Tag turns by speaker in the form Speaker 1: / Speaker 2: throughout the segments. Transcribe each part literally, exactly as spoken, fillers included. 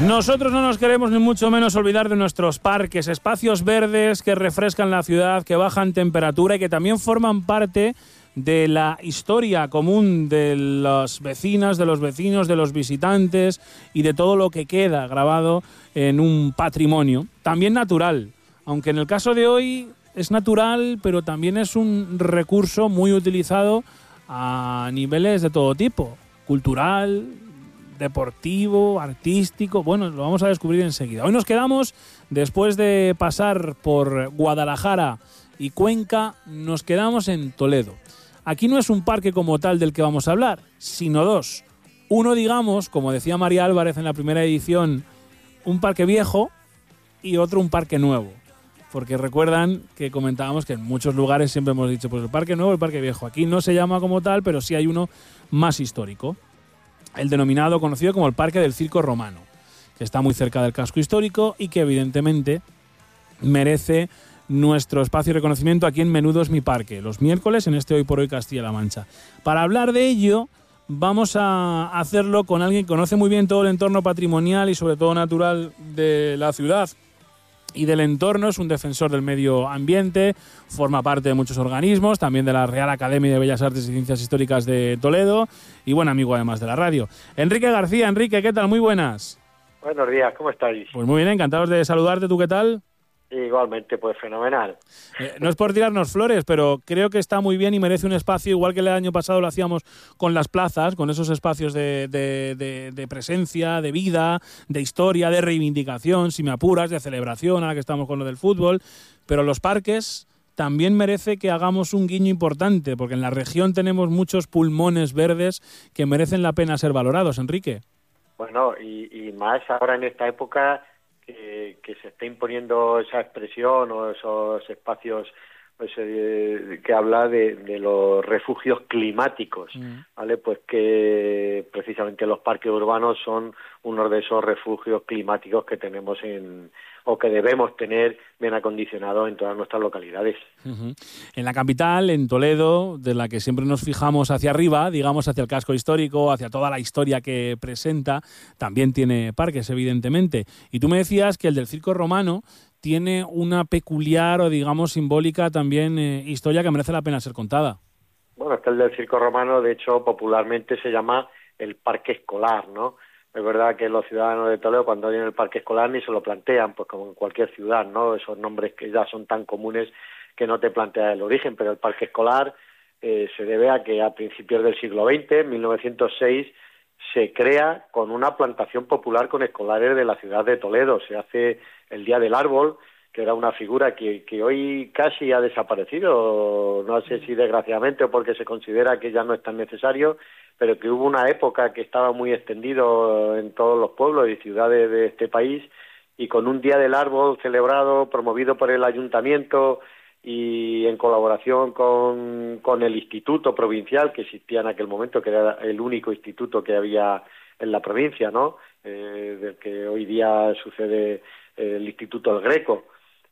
Speaker 1: Nosotros no nos queremos ni mucho menos olvidar de nuestros parques, espacios verdes que refrescan la ciudad, que bajan temperatura y que también forman parte de la historia común de las vecinas, de los vecinos, de los visitantes y de todo lo que queda grabado en un patrimonio, también natural, aunque en el caso de hoy es natural, pero también es un recurso muy utilizado a niveles de todo tipo, cultural, deportivo, artístico. Bueno, lo vamos a descubrir enseguida. Hoy nos quedamos, después de pasar por Guadalajara y Cuenca, nos quedamos en Toledo. Aquí no es un parque como tal del que vamos a hablar, sino dos. Uno, digamos, como decía María Álvarez en la primera edición, un parque viejo, y otro un parque nuevo. Porque recuerdan que comentábamos que en muchos lugares siempre hemos dicho, pues el parque nuevo, el parque viejo. Aquí no se llama como tal, pero sí hay uno más histórico. El denominado, conocido como el Parque del Circo Romano, que está muy cerca del casco histórico y que evidentemente merece nuestro espacio y reconocimiento aquí en Menudo es mi parque, los miércoles en este Hoy por Hoy Castilla-La Mancha. Para hablar de ello, vamos a hacerlo con alguien que conoce muy bien todo el entorno patrimonial y sobre todo natural de la ciudad y del entorno. Es un defensor del medio ambiente, forma parte de muchos organismos, también de la Real Academia de Bellas Artes y Ciencias Históricas de Toledo y buen amigo además de la radio. Enrique García. Enrique, ¿qué tal? Muy buenas.
Speaker 2: Buenos días, ¿cómo estáis?
Speaker 1: Pues muy bien, encantados de saludarte. ¿Tú qué tal?
Speaker 2: Igualmente, pues fenomenal.
Speaker 1: Eh, no es por tirarnos flores, pero creo que está muy bien y merece un espacio, igual que el año pasado lo hacíamos con las plazas, con esos espacios de, de, de, de presencia, de vida, de historia, de reivindicación, si me apuras, de celebración, ahora que estamos con lo del fútbol. Pero los parques también merece que hagamos un guiño importante, porque en la región tenemos muchos pulmones verdes que merecen la pena ser valorados, Enrique.
Speaker 2: Bueno, y, y más ahora en esta época que, que se está imponiendo esa expresión o esos espacios pues, eh, que habla de, de los refugios climáticos, mm. ¿vale? Pues que precisamente los parques urbanos son uno de esos refugios climáticos que tenemos en o que debemos tener bien acondicionados en todas nuestras localidades.
Speaker 1: Uh-huh. En la capital, en Toledo, de la que siempre nos fijamos hacia arriba, digamos hacia el casco histórico, hacia toda la historia que presenta, también tiene parques, evidentemente. Y tú me decías que el del Circo Romano tiene una peculiar o, digamos, simbólica también eh, historia que merece la pena ser contada.
Speaker 2: Bueno, este el del Circo Romano, de hecho, popularmente se llama el Parque Escolar, ¿no? Es verdad que los ciudadanos de Toledo cuando oyen el parque escolar ni se lo plantean, pues como en cualquier ciudad, ¿no? Esos nombres que ya son tan comunes que no te planteas el origen, pero el parque escolar eh, se debe a que a principios del siglo veinte, en mil novecientos seis, se crea con una plantación popular con escolares de la ciudad de Toledo. Se hace el Día del Árbol, que era una figura que, que hoy casi ha desaparecido, no sé si desgraciadamente o porque se considera que ya no es tan necesario, pero que hubo una época que estaba muy extendido en todos los pueblos y ciudades de este país, y con un Día del Árbol celebrado, promovido por el Ayuntamiento y en colaboración con, con el Instituto Provincial, que existía en aquel momento, que era el único instituto que había en la provincia, ¿no? Eh, del que hoy día sucede el Instituto El Greco,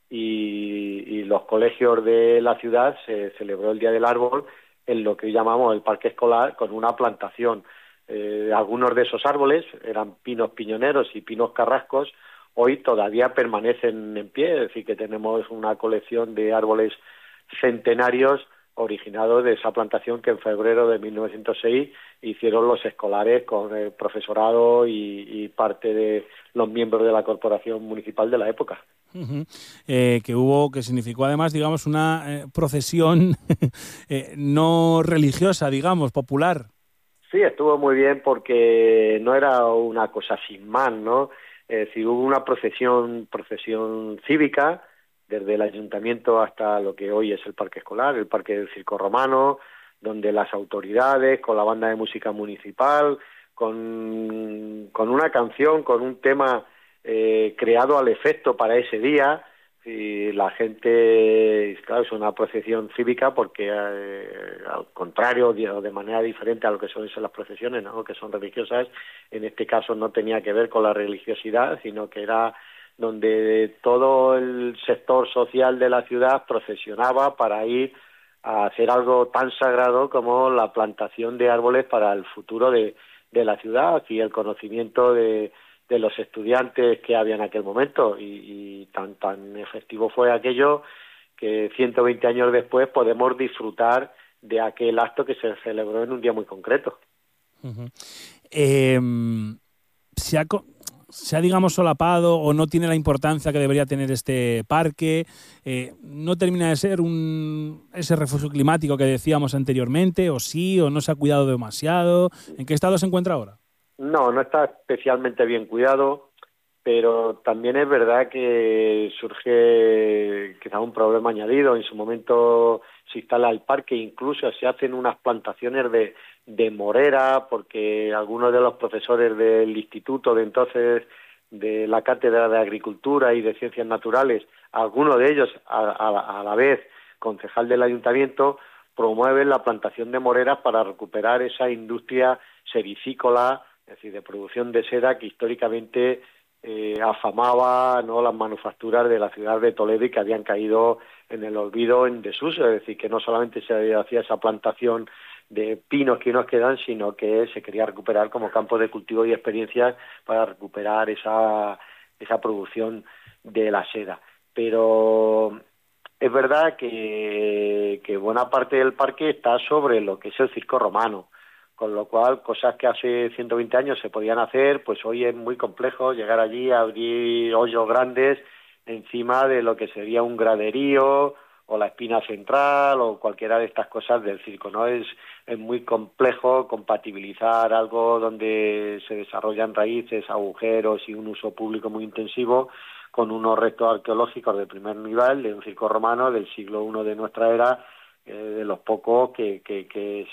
Speaker 2: y, y los colegios de la ciudad, se celebró el Día del Árbol en lo que llamamos el parque escolar, con una plantación. Eh, algunos de esos árboles eran pinos piñoneros y pinos carrascos, hoy todavía permanecen en pie, es decir, que tenemos una colección de árboles centenarios originados de esa plantación que en febrero de mil novecientos seis hicieron los escolares con el profesorado y, y parte de los miembros de la corporación municipal de la época.
Speaker 1: Uh-huh. Eh, que hubo, que significó además, digamos, una eh, procesión eh, no religiosa, digamos, popular.
Speaker 2: Sí, estuvo muy bien porque no era una cosa sin más, ¿no? Es decir, hubo una procesión, procesión cívica desde el ayuntamiento hasta lo que hoy es el parque escolar, el parque del Circo Romano, donde las autoridades, con la banda de música municipal, con, con una canción, con un tema Eh, creado al efecto para ese día, y la gente, claro, es una procesión cívica porque eh, al contrario, o de manera diferente a lo que son las procesiones, ¿no?, que son religiosas, en este caso no tenía que ver con la religiosidad, sino que era donde todo el sector social de la ciudad procesionaba para ir a hacer algo tan sagrado como la plantación de árboles para el futuro de, de la ciudad y el conocimiento de de los estudiantes que había en aquel momento, y, y tan, tan efectivo fue aquello que ciento veinte años después podemos disfrutar de aquel acto que se celebró en un día muy concreto.
Speaker 1: Uh-huh. Eh, se ha, se ha, digamos, solapado o no tiene la importancia que debería tener este parque, eh, no termina de ser un ese refugio climático que decíamos anteriormente, o sí, o no se ha cuidado demasiado. ¿En qué estado se encuentra ahora?
Speaker 2: No, no está especialmente bien cuidado, pero también es verdad que surge quizá un problema añadido. En su momento se instala el parque, incluso se hacen unas plantaciones de, de morera, porque algunos de los profesores del instituto de entonces, de la Cátedra de Agricultura y de Ciencias Naturales, algunos de ellos a, a, a la vez concejal del ayuntamiento, promueven la plantación de moreras para recuperar esa industria sericícola, es decir, de producción de seda que históricamente eh, afamaba, ¿no?, las manufacturas de la ciudad de Toledo y que habían caído en el olvido, en desuso. Es decir, que no solamente se hacía esa plantación de pinos que nos quedan, sino que se quería recuperar como campo de cultivo y experiencias para recuperar esa, esa producción de la seda. Pero es verdad que, que buena parte del parque está sobre lo que es el circo romano, con lo cual cosas que hace ciento veinte años se podían hacer, pues hoy es muy complejo llegar allí a abrir hoyos grandes encima de lo que sería un graderío o la espina central o cualquiera de estas cosas del circo, ¿no? Es, es muy complejo compatibilizar algo donde se desarrollan raíces, agujeros y un uso público muy intensivo con unos restos arqueológicos de primer nivel de un circo romano del siglo primero de nuestra era, eh, de los pocos que, que, que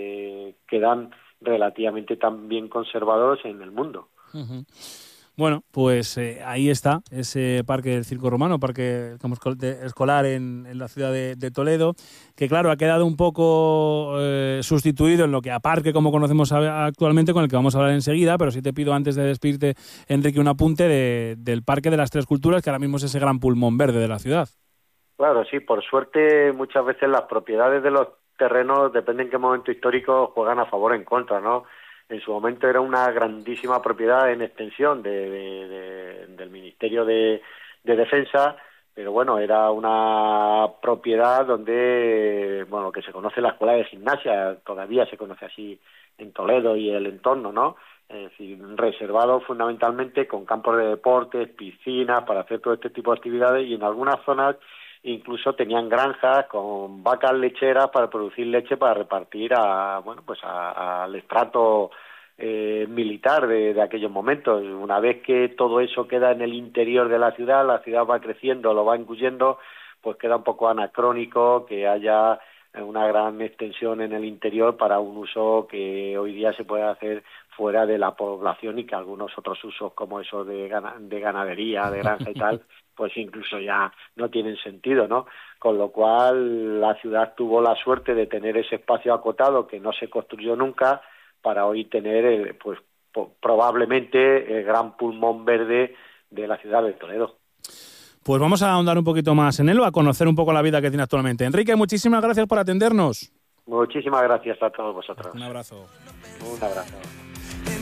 Speaker 2: se quedan relativamente tan bien conservados en el mundo.
Speaker 1: Uh-huh. Bueno, pues eh, ahí está ese parque del Circo Romano, parque escolar en, en la ciudad de, de Toledo, que claro, ha quedado un poco eh, sustituido en lo que a parque como conocemos actualmente, con el que vamos a hablar enseguida, pero sí te pido antes de despedirte, Enrique, un apunte de, del Parque de las Tres Culturas, que ahora mismo es ese gran pulmón verde de la ciudad.
Speaker 2: Claro, sí, por suerte muchas veces las propiedades de los terrenos, depende en qué momento histórico, juegan a favor o en contra, ¿no? En su momento era una grandísima propiedad en extensión de, de, de, del Ministerio de, de Defensa, pero bueno, era una propiedad donde, bueno, lo que se conoce la escuela de gimnasia, todavía se conoce así en Toledo y el entorno, ¿no? Es decir, reservado fundamentalmente con campos de deportes, piscinas, para hacer todo este tipo de actividades, y en algunas zonas incluso tenían granjas con vacas lecheras para producir leche para repartir a, bueno, pues a, al estrato eh, militar de, de aquellos momentos. Una vez que todo eso queda en el interior de la ciudad, la ciudad va creciendo, lo va engullendo, pues queda un poco anacrónico que haya una gran extensión en el interior para un uso que hoy día se puede hacer fuera de la población, y que algunos otros usos como eso de, gana, de ganadería, de granja y tal, pues incluso ya no tienen sentido, ¿no? Con lo cual la ciudad tuvo la suerte de tener ese espacio acotado que no se construyó nunca, para hoy tener eh, pues po- probablemente el gran pulmón verde de la ciudad de Toledo.
Speaker 1: Pues vamos a ahondar un poquito más en él, a conocer un poco la vida que tiene actualmente. Enrique, muchísimas gracias por atendernos.
Speaker 2: Muchísimas gracias a todos vosotros.
Speaker 1: Un abrazo.
Speaker 2: Un abrazo.